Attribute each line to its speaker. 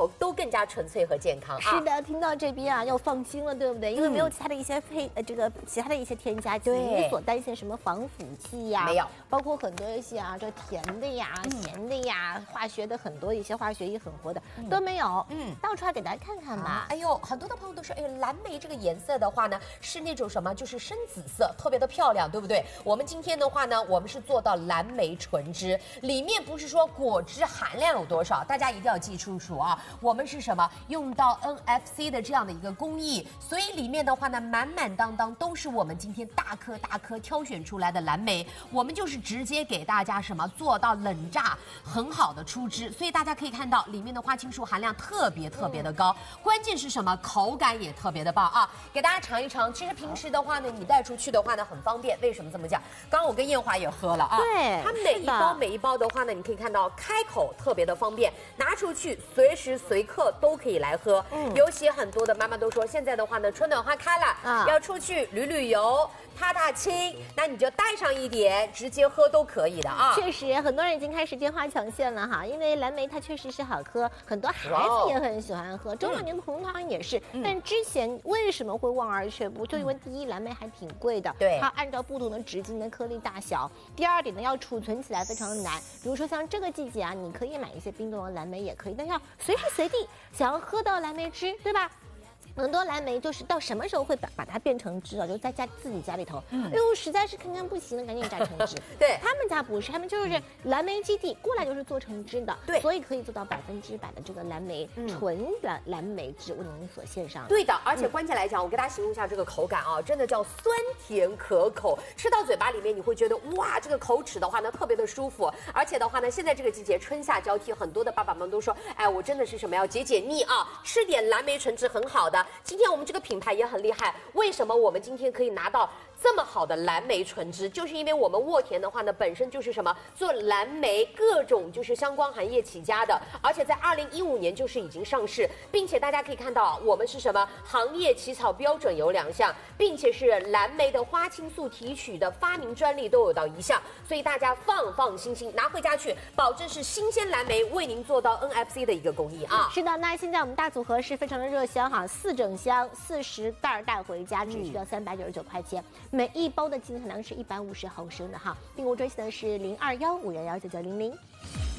Speaker 1: 头都更加纯粹和健康啊。
Speaker 2: 是的，听到这边啊，要放心了，对不对？因为没有其他的一些其他的一些添加剂，你所担心什么防腐剂呀？
Speaker 1: 没有，
Speaker 2: 包括很多一些啊，这甜的呀、咸的呀、化学的很多一些化学液很活的都没有。倒出来给大家看看吧。
Speaker 1: 哎呦，很多的朋友都说，哎，蓝莓这个颜色的话呢，是那种什么，就是深紫色，特别的漂亮，对不对？我们今天的话呢，我们是做到蓝莓纯汁，里面不是说果汁含量有多少，大家一定要记清楚啊。我们是什么？用到 NFC 的这样的一个工艺，所以里面的话呢，满满当当都是我们今天大颗大颗挑选出来的蓝莓，我们就是直接给大家什么做到冷榨，很好的出汁，所以大家可以看到里面的花青素含量特别的高，关键是什么？口感也特别的棒啊！给大家尝一尝。其实平时的话呢，你带出去的话呢很方便。为什么这么讲？刚刚我跟燕华也喝了啊，
Speaker 2: 对，
Speaker 1: 它每一包的话呢，你可以看到开口特别的方便，拿出去随时随刻都可以来喝。尤其很多的妈妈都说，现在的话呢，春暖花开了，要出去旅游。踏青，那你就带上一点，直接喝都可以的啊。
Speaker 2: 确实，很多人已经开始电话抢线了哈，因为蓝莓它确实是好喝，很多孩子也很喜欢喝，中老年的红糖也是。但之前为什么会望而却步？就因为第一，蓝莓还挺贵的，
Speaker 1: 对，
Speaker 2: 它按照不同的直径的颗粒大小。第二点呢，要储存起来非常的难。比如说像这个季节啊，你可以买一些冰冻的蓝莓也可以，但是要随时随地想要喝到蓝莓汁，对吧？很多蓝莓就是到什么时候会把它变成汁啊？就在自己家里头，哎呦，实在是看不行了，赶紧榨成汁。
Speaker 1: 对，
Speaker 2: 他们家不是，他们就是蓝莓基地过来就是做成汁的，
Speaker 1: 对，
Speaker 2: 所以可以做到100%的这个蓝莓纯蓝莓汁为您所献上。
Speaker 1: 对的，而且关键来讲，我给大家形容一下这个口感啊，真的叫酸甜可口，吃到嘴巴里面你会觉得哇，这个口齿的话呢特别的舒服，而且的话呢，现在这个季节春夏交替，很多的爸爸们都说，哎，我真的是什么要解腻啊，吃点蓝莓纯汁很好的。今天我们这个品牌也很厉害，为什么我们今天可以拿到这么好的蓝莓纯汁？就是因为我们沃田的话呢，本身就是什么做蓝莓各种就是相关行业起家的，而且在2015年就是已经上市，并且大家可以看到我们是什么行业起草标准有2项，并且是蓝莓的花青素提取的发明专利都有到1项，所以大家放心拿回家去，保证是新鲜蓝莓为您做到 NFC 的一个工艺啊。
Speaker 2: 是的，那现在我们大组合是非常的热销哈，4整箱40袋带回家只需要399块钱，每一包的净含量是150毫升的哈，订购专线呢是0215119900。